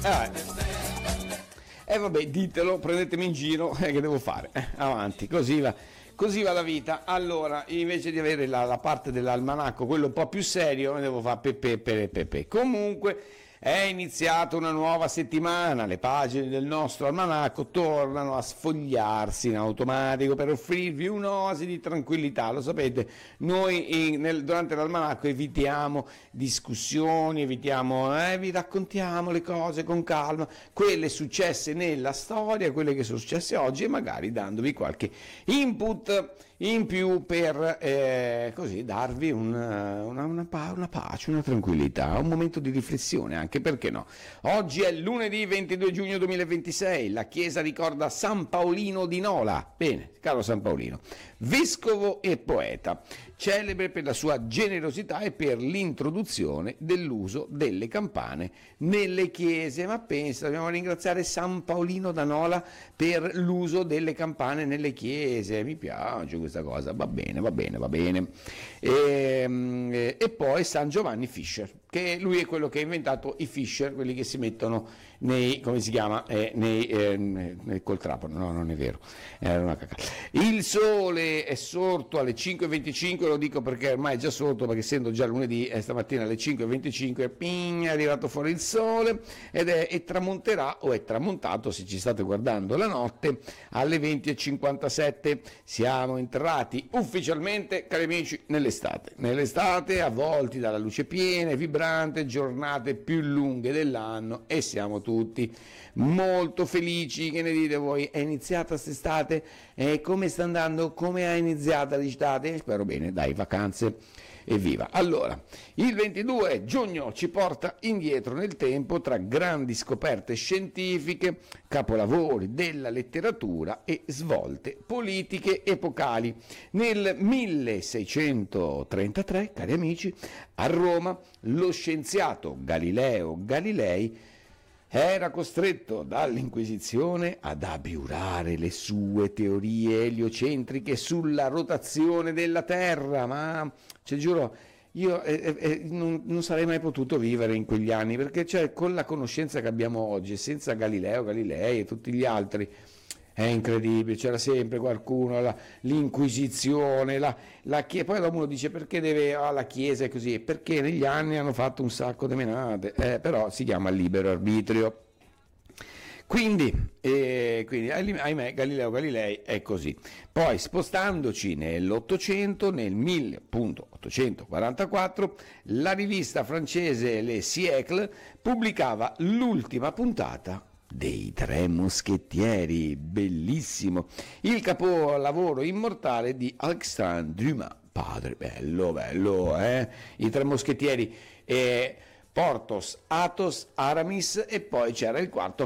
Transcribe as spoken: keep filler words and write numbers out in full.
E eh, vabbè, ditelo, prendetemi in giro, eh, che devo fare? Eh, avanti, così va, così va la vita. Allora, invece di avere la, la parte dell'almanacco, quello un po' più serio, ne devo fare pepe, pepe, pepe. Comunque, è iniziata una nuova settimana, le pagine del nostro almanacco tornano a sfogliarsi in automatico per offrirvi un'oasi di tranquillità. Lo sapete, noi in, nel, durante l'almanacco evitiamo discussioni, evitiamo, eh, vi raccontiamo le cose con calma, quelle successe nella storia, quelle che sono successe oggi e magari dandovi qualche input in più per eh, così darvi una, una, una, una pace, una tranquillità, un momento di riflessione anche, perché no? Oggi è lunedì ventidue giugno duemilaventisei, la Chiesa ricorda San Paolino di Nola. Bene, caro San Paolino, vescovo e poeta, celebre per la sua generosità e per l'introduzione dell'uso delle campane nelle chiese. Ma pensa, dobbiamo ringraziare San Paolino da Nola per l'uso delle campane nelle chiese. Mi piace questa cosa, va bene, va bene, va bene. E, e poi San Giovanni Fisher, che lui è quello che ha inventato i Fisher, quelli che si mettono nei, come si chiama, eh, nei, eh, nel col trapano. No, non è vero, era una cacca. Il sole è sorto alle cinque e venticinque, lo dico perché ormai è già sorto, perché essendo già lunedì, eh, stamattina alle cinque e venticinque ping, è arrivato fuori il sole ed è e tramonterà o è tramontato, se ci state guardando la notte, alle venti e cinquantasette. Siamo entrati ufficialmente, cari amici, nell'estate. Nell'estate, avvolti dalla luce piena e vibrante, giornate più lunghe dell'anno, e siamo tutti molto felici. Che ne dite voi? È iniziata quest'estate? E come sta andando? Come è iniziata l'estate? Spero bene, dai, vacanze, evviva. Allora, il ventidue giugno ci porta indietro nel tempo tra grandi scoperte scientifiche, capolavori della letteratura e svolte politiche epocali. Nel milleseicentotrentatré, cari amici, a Roma lo scienziato Galileo Galilei era costretto dall'Inquisizione ad abiurare le sue teorie eliocentriche sulla rotazione della Terra. Ma, cioè, giuro, io eh, eh, non, non sarei mai potuto vivere in quegli anni, perché cioè, con la conoscenza che abbiamo oggi, senza Galileo Galilei e tutti gli altri, è incredibile, c'era sempre qualcuno, la, l'Inquisizione, la, la Chiesa. Poi uno dice perché deve ah, la Chiesa è così, perché negli anni hanno fatto un sacco di menate, eh, però si chiama libero arbitrio. Quindi, eh, quindi, ahimè, Galileo Galilei è così. Poi, spostandoci nell'Ottocento, nel milleottocentoquarantaquattro, la rivista francese Le Siècle pubblicava l'ultima puntata dei Tre Moschettieri, bellissimo, il capolavoro immortale di Alexandre Dumas, padre, bello, bello, eh? I Tre Moschettieri, eh, Porthos, Athos, Aramis, e poi c'era il quarto